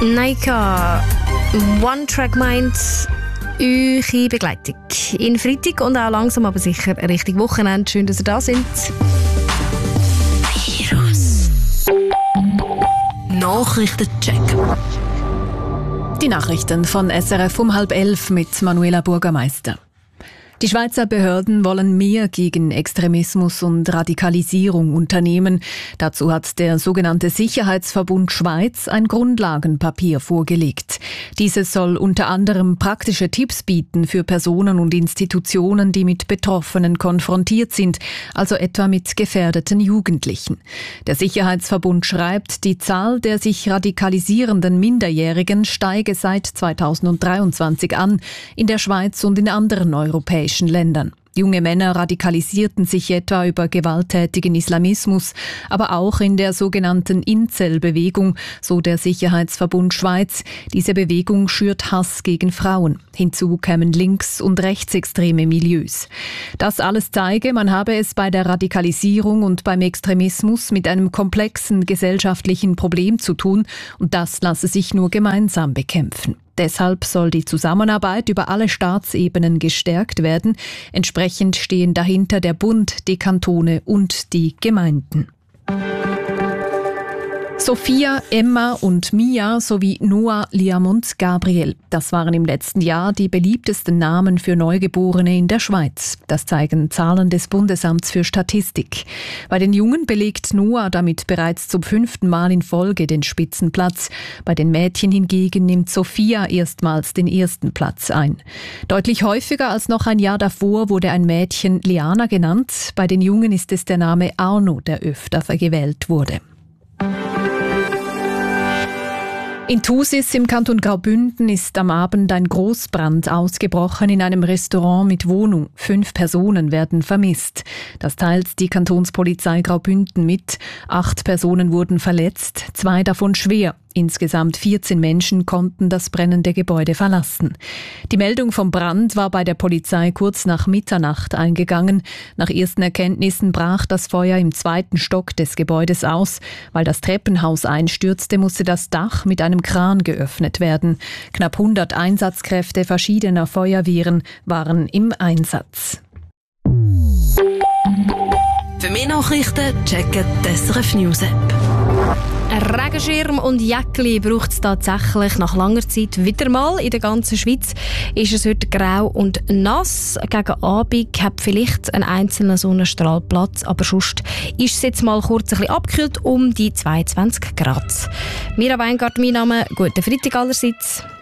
Naika, One Track Mind, eure Begleitung. In Freitag und auch langsam aber sicher Richtung Wochenende. Schön, dass ihr da sind. Virus. Nachrichtencheck. Die Nachrichten von SRF um 10:30 mit Manuela Burgermeister. Die Schweizer Behörden wollen mehr gegen Extremismus und Radikalisierung unternehmen. Dazu hat der sogenannte Sicherheitsverbund Schweiz ein Grundlagenpapier vorgelegt. Dieses soll unter anderem praktische Tipps bieten für Personen und Institutionen, die mit Betroffenen konfrontiert sind, also etwa mit gefährdeten Jugendlichen. Der Sicherheitsverbund schreibt, die Zahl der sich radikalisierenden Minderjährigen steige seit 2023 an, in der Schweiz und in anderen europäischen Ländern. Junge Männer radikalisierten sich etwa über gewalttätigen Islamismus, aber auch in der sogenannten Incel-Bewegung, so der Sicherheitsverbund Schweiz. Diese Bewegung schürt Hass gegen Frauen. Hinzu kämen links- und rechtsextreme Milieus. Das alles zeige, man habe es bei der Radikalisierung und beim Extremismus mit einem komplexen gesellschaftlichen Problem zu tun und das lasse sich nur gemeinsam bekämpfen. Deshalb soll die Zusammenarbeit über alle Staatsebenen gestärkt werden. Entsprechend stehen dahinter der Bund, die Kantone und die Gemeinden. Sophia, Emma und Mia sowie Noah, Liam und Gabriel. Das waren im letzten Jahr die beliebtesten Namen für Neugeborene in der Schweiz. Das zeigen Zahlen des Bundesamts für Statistik. Bei den Jungen belegt Noah damit bereits zum 5. Mal in Folge den Spitzenplatz. Bei den Mädchen hingegen nimmt Sophia erstmals den 1. Platz ein. Deutlich häufiger als noch ein Jahr davor wurde ein Mädchen Liana genannt. Bei den Jungen ist es der Name Arno, der öfter gewählt wurde. In Thusis im Kanton Graubünden ist am Abend ein Großbrand ausgebrochen in einem Restaurant mit Wohnung. 5 Personen werden vermisst. Das teilt die Kantonspolizei Graubünden mit. 8 Personen wurden verletzt, 2 davon schwer. Insgesamt 14 Menschen konnten das brennende Gebäude verlassen. Die Meldung vom Brand war bei der Polizei kurz nach Mitternacht eingegangen. Nach ersten Erkenntnissen brach das Feuer im 2. Stock des Gebäudes aus. Weil das Treppenhaus einstürzte, musste das Dach mit einem Kran geöffnet werden. Knapp 100 Einsatzkräfte verschiedener Feuerwehren waren im Einsatz. Für mehr Nachrichten checken die SRF News App. Regenschirm und Jäckli braucht es tatsächlich nach langer Zeit wieder mal. In der ganzen Schweiz ist es heute grau und nass. Gegen Abend hat vielleicht ein einzelner Sonnenstrahl Platz, aber sonst ist es jetzt mal kurz ein bisschen abgekühlt um die 22 Grad. Mira Weingart, mein Name. Guten Freitag allerseits.